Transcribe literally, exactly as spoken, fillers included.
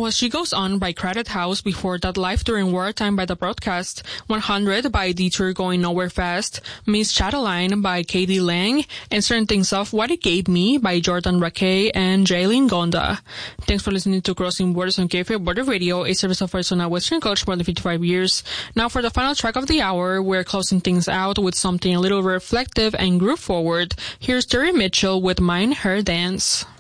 was She Goes On by Crowded House, before that Life During Wartime by The Broadcast, one hundred by Detour Going Nowhere Fast, Miss Chatelaine by Katie Lang, and Certain Things Of What It Gave Me by Jordan Rakei and Jaylene Gonda. Thanks for listening to Crossing Borders on K F A Border Radio, a service of Arizona Western Coast for more than fifty-five years. Now for the final track of the hour, we're closing things out with something a little reflective and groove forward. Here's Terry Mitchell with Mine Her Dance.